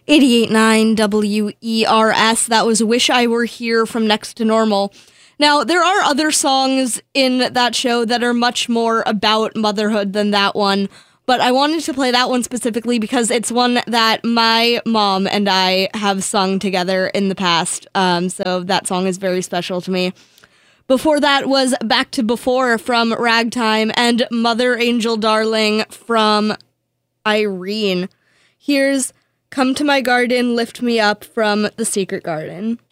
88.9 WERS. That was Wish I Were Here from Next to Normal. Now, there are other songs in that show that are much more about motherhood than that one, but I wanted to play that one specifically because it's one that my mom and I have sung together in the past, so that song is very special to me. Before that was Back to Before from Ragtime and Mother Angel Darling from Irene. Here's Come to My Garden, Lift Me Up from The Secret Garden.